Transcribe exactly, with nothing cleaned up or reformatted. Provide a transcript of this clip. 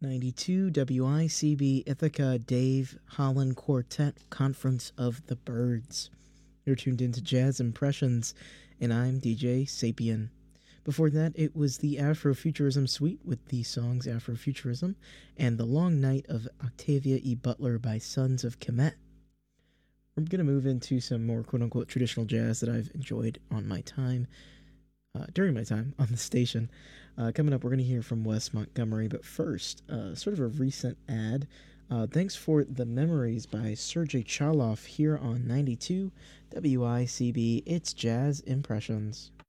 ninety-two W I C B Ithaca Dave Holland Quartet Conference of the Birds. You're tuned into Jazz Impressions, and I'm D J Sapien. Before that, it was the Afrofuturism Suite with the songs Afrofuturism and The Long Night of Octavia E. Butler by Sons of Kemet. We're going to move into some more quote-unquote traditional jazz that I've enjoyed on my time, uh, during my time on the station. Uh, coming up, we're going to hear from Wes Montgomery, but first, uh, sort of a recent ad. Uh, thanks for The Memories by Sergei Chaloff here on ninety-two W I C B. It's Jazz Impressions.